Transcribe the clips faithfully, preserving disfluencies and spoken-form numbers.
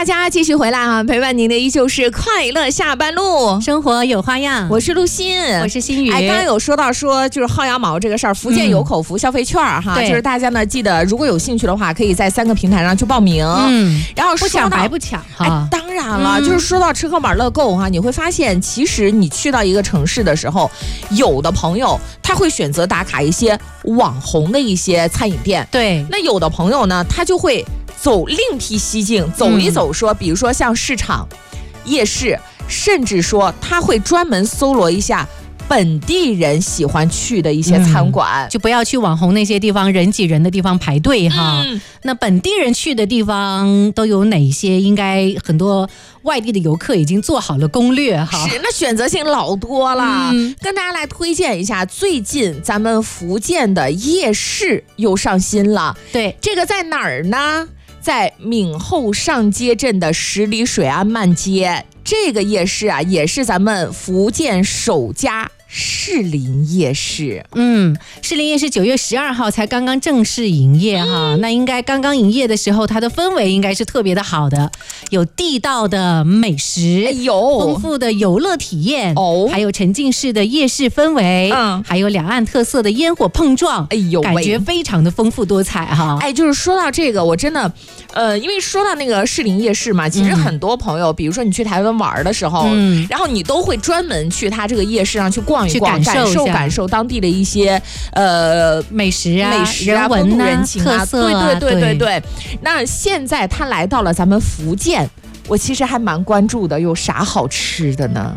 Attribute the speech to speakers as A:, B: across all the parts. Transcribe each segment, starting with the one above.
A: 家继续回来啊！陪伴您的依旧是快乐下班路，
B: 生活有花样。
A: 我是陆欣，
B: 我是心雨。
A: 哎，刚刚有说到说就是薅羊毛这个事儿，福建有口福消费券哈、嗯，就是大家呢记得如果有兴趣的话，可以在三个平台上去报名。嗯，然后
B: 不抢白不抢哈。
A: 哎，当然了，嗯、就是说到吃喝玩乐购哈，你会发现其实你去到一个城市的时候，有的朋友他会选择打卡一些网红的一些餐饮店，
B: 对，
A: 那有的朋友呢，他就会走另辟蹊径，走一走说，嗯、比如说像市场、夜市，甚至说他会专门搜罗一下本地人喜欢去的一些餐馆、
B: 嗯、就不要去网红那些地方人挤人的地方排队哈、嗯。那本地人去的地方都有哪些？应该很多外地的游客已经做好了攻略哈。
A: 是，那选择性老多了、嗯、跟大家来推荐一下，最近咱们福建的夜市又上新了。
B: 对，
A: 这个在哪儿呢？在闽后上街镇的十里水岸漫街，这个夜市啊，也是咱们福建首家士林夜市。
B: 嗯，士林夜市九月十二号才刚刚正式营业哈、嗯，那应该刚刚营业的时候，它的氛围应该是特别的好的，有地道的美食，
A: 哎呦，
B: 丰富的游乐体验，哦，还有沉浸式的夜市氛围，嗯，还有两岸特色的烟火碰撞，哎呦，感觉非常的丰富多彩哈。
A: 哎，就是说到这个，我真的，呃，因为说到那个士林夜市嘛，其实很多朋友，嗯、比如说你去台湾玩的时候，嗯，然后你都会专门去他这个夜市上去逛。
B: 去感受
A: 感受感受当地的一些呃
B: 美食啊、
A: 美食啊、
B: 人文啊、
A: 人情啊、
B: 特色啊，
A: 对对对对对。那现在他来到了咱们福建，我其实还蛮关注的，有啥好吃的呢？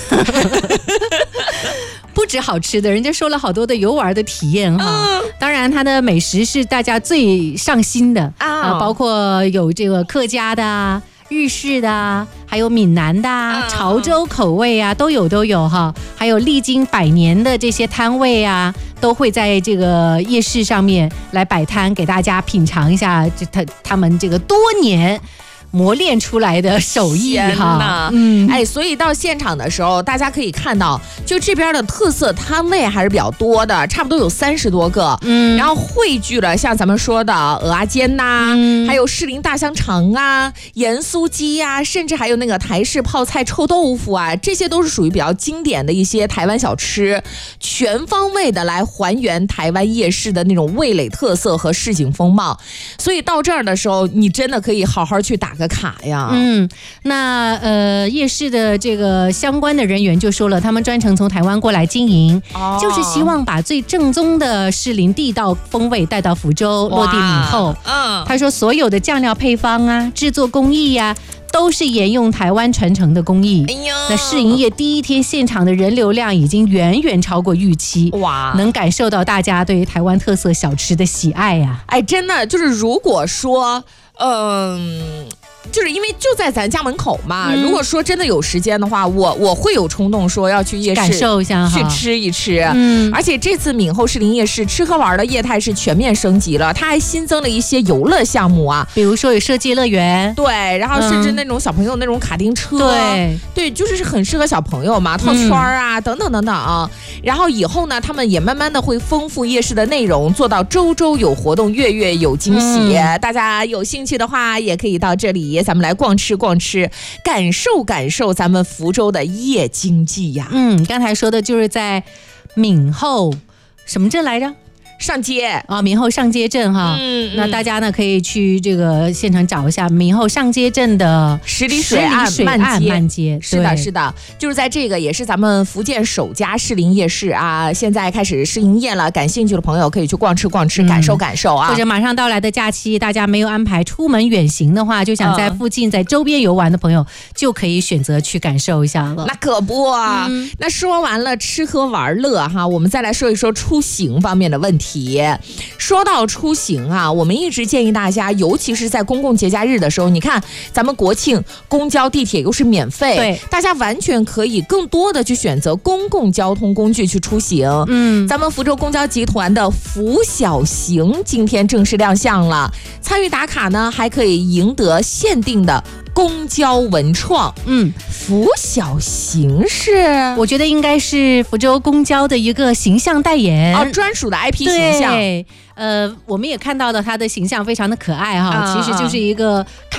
B: 不止好吃的，人家说了好多的游玩的体验哈、嗯。当然，它的美食是大家最上心的、哦、啊，包括有这个客家的。日式的，还有闽南的、啊、潮州口味啊，都有都有哈。还有历经百年的这些摊位啊，都会在这个夜市上面来摆摊，给大家品尝一下这他他们这个多年磨练出来的手艺哈，
A: 嗯，哎，所以到现场的时候，大家可以看到，就这边的特色摊位还是比较多的，差不多有三十多个，嗯，然后汇聚了像咱们说的蚵仔煎呐、嗯，还有士林大香肠啊、盐酥鸡呀、啊，甚至还有那个台式泡菜臭豆腐啊，这些都是属于比较经典的一些台湾小吃，全方位的来还原台湾夜市的那种味蕾特色和市井风貌。所以到这儿的时候，你真的可以好好去打个卡呀。
B: 嗯，那呃夜市的这个相关的人员就说了，他们专程从台湾过来经营、哦、就是希望把最正宗的士林地道风味带到福州落地闽后。嗯，他说所有的酱料配方啊、制作工艺呀、啊都是沿用台湾传承的工艺。哎呦，那试营业第一天现场的人流量已经远远超过预期，哇，能感受到大家对于台湾特色小吃的喜爱呀、
A: 啊。哎，真的就是如果说，嗯。就是因为就在咱家门口嘛、嗯、如果说真的有时间的话，我我会有冲动说要去夜市
B: 感受一下，
A: 去吃一吃。嗯，而且这次闽后士林夜市吃喝玩的业态是全面升级了，它还新增了一些游乐项目啊，
B: 比如说有射击乐园，
A: 对，然后甚至那种小朋友那种卡丁车，
B: 对
A: 对，就是很适合小朋友嘛，套圈啊、嗯、等等等等啊。然后以后呢，他们也慢慢的会丰富夜市的内容，做到周周有活动，月月有惊喜、嗯、大家有兴趣的话也可以到这里咱们来逛吃逛吃，感受感受咱们福州的夜经济呀。
B: 嗯，刚才说的就是在闽后什么镇来着？
A: 上街
B: 啊，闽后上街镇哈，嗯，那大家呢可以去这个现场找一下闽后上街镇的
A: 十里水岸
B: 漫街，漫街
A: 是的，是的，就是在这个也是咱们福建首家士林夜市啊，现在开始试营业了，感兴趣的朋友可以去逛吃逛吃，嗯、感受感受啊。
B: 或者马上到来的假期，大家没有安排出门远行的话，就想在附近、嗯、在周边游玩的朋友，就可以选择去感受一下了。
A: 那可不啊！嗯、那说完了吃喝玩乐哈，我们再来说一说出行方面的问题。说到出行啊，我们一直建议大家，尤其是在公共节假日的时候，你看咱们国庆公交地铁又是免费，
B: 对，
A: 大家完全可以更多的去选择公共交通工具去出行。嗯，咱们福州公交集团的福小行今天正式亮相了，参与打卡呢还可以赢得限定的公交文创。嗯，福小行是我
B: 觉得应该是福州公交的一个形象代言
A: 啊，专属的 I P 形象。
B: 对，呃，我们也看到了他的形象非常的可爱哈、嗯，其实就是一个卡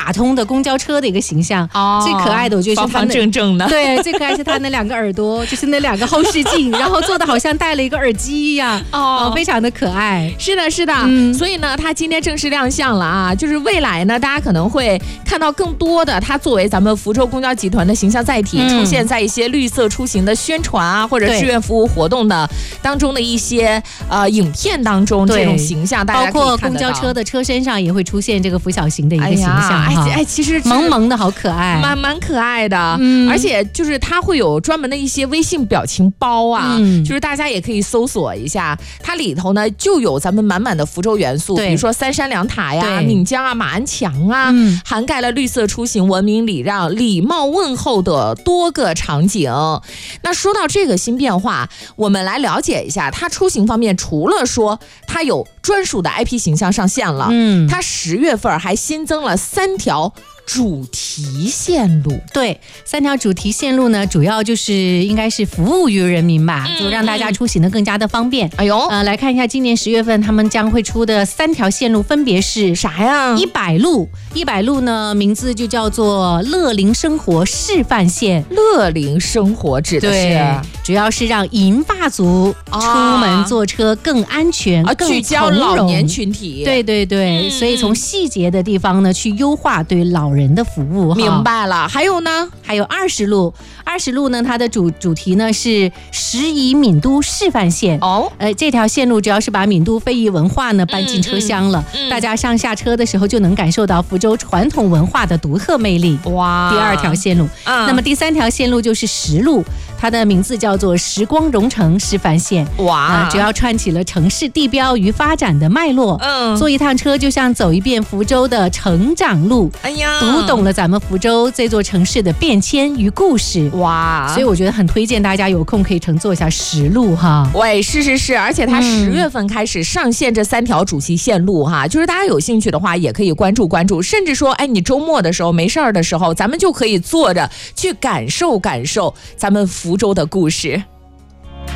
B: 卡通的公交车的一个形象。哦，最可爱的我觉得是
A: 方方正正的，
B: 对，最可爱是他那两个耳朵，就是那两个后视镜，然后做的好像戴了一个耳机一样，哦，呃、非常的可爱。
A: 是的，是的，嗯，所以呢，他今天正式亮相了啊，就是未来呢，大家可能会看到更多的他作为咱们福州公交集团的形象载体，嗯、出现在一些绿色出行的宣传啊，或者志愿服务活动的当中的一些呃影片当中，这种形象，大家可以看得到。
B: 包括公交车的车身上也会出现这个拂晓型的一个形象，
A: 哎哎，其实
B: 萌萌的好可爱，
A: 蛮蛮可爱的，嗯，而且就是它会有专门的一些微信表情包啊，嗯、就是大家也可以搜索一下，它里头呢就有咱们满满的福州元素，比如说三山两塔呀、闽江啊、马鞍墙啊，嗯、涵盖了绿色出行、文明礼让、礼貌问候的多个场景。那说到这个新变化，我们来了解一下，它出行方面除了说它有专属的 I P 形象上线了，嗯，它十月份还新增了三条主题线路。
B: 对，三条主题线路呢，主要就是应该是服务于人民吧，嗯、就让大家出行的更加的方便。哎呦，呃，来看一下今年十月份他们将会出的三条线路，分别是
A: 啥呀？
B: 一百路，一百路呢名字就叫做乐龄生活示范线。
A: 乐龄生活指的是，
B: 主要是让银发族出门坐车更安全、啊、更
A: 聚焦老年群体。
B: 对对对，嗯、所以从细节的地方呢去优化对老人的服务。
A: 明白了。还有呢？
B: 还有二十路，二十路呢，它的主主题呢是时宜闽都示范线。哦，呃，这条线路主要是把闽都非遗文化呢搬进车厢了，嗯嗯、大家上下车的时候就能感受到福州传统文化的独特魅力。哇！第二条线路，嗯、那么第三条线路就是十路，它的名字叫做时光蓉城示范线。哇！呃、主要串起了城市地标与发展的脉络。嗯，坐一趟车就像走一遍福州的成长路。哎呀，读懂了咱们福州这座城市的变迁与故事。哇！所以我觉得很推荐大家有空可以乘坐一下十路哈。
A: 喂，是是是，而且它十月份开始上线这三条主题线路哈，嗯、就是大家有兴趣的话也可以关注关注，甚至说，哎，你周末的时候没事儿的时候，咱们就可以坐着去感受感受咱们福州的故事。